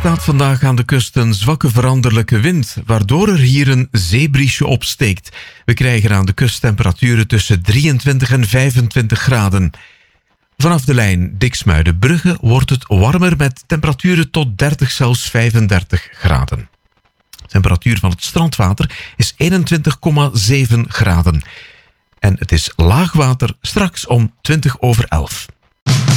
staat vandaag aan de kust een zwakke veranderlijke wind, waardoor er hier een zeebriesje opsteekt. We krijgen aan de kust temperaturen tussen 23 en 25 graden. Vanaf de lijn Diksmuiden-Brugge wordt het warmer met temperaturen tot 30, zelfs 35 graden. De temperatuur van het strandwater is 21,7 graden. En het is laagwater straks om 11:20.